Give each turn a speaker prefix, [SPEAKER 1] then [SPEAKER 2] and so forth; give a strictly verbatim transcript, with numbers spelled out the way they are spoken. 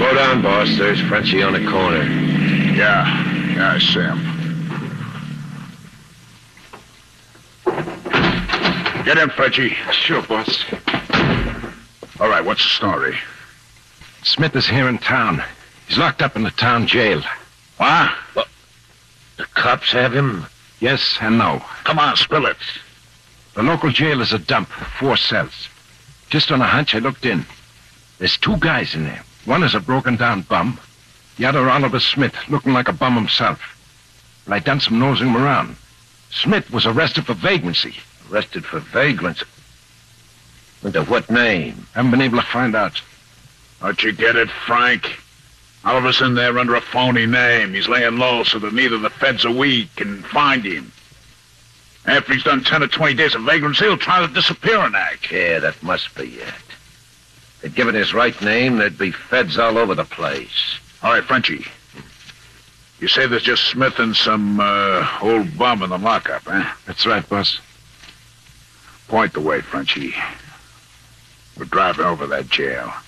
[SPEAKER 1] Slow down, boss. There's Frenchie on the corner.
[SPEAKER 2] Yeah, yeah, I see him. Get in, Frenchie.
[SPEAKER 3] Sure, boss.
[SPEAKER 2] All right, what's the story?
[SPEAKER 3] Smith is here in town. He's locked up in the town jail.
[SPEAKER 2] What?
[SPEAKER 1] Well, the cops have him?
[SPEAKER 3] Yes and no.
[SPEAKER 2] Come on, spill it.
[SPEAKER 3] The local jail is a dump, four cells. Just on a hunch, I looked in. There's two guys in there. One is a broken-down bum. The other, Oliver Smith, looking like a bum himself. But I done some nosing around. Smith was arrested for vagrancy.
[SPEAKER 1] Arrested for vagrancy? Under what name?
[SPEAKER 3] Haven't been able to find out.
[SPEAKER 2] Don't you get it, Frank? Oliver's in there under a phony name. He's laying low so that neither the feds or we can find him. After he's done ten or twenty days of vagrancy, he'll try the disappearing act.
[SPEAKER 1] Yeah, that must be it. If they'd given his right name, there'd be feds all over the place.
[SPEAKER 2] All right, Frenchie. You say there's just Smith and some uh, old bum in the lockup, huh?
[SPEAKER 3] That's right, boss.
[SPEAKER 2] Point the way, Frenchie. We're driving over that jail.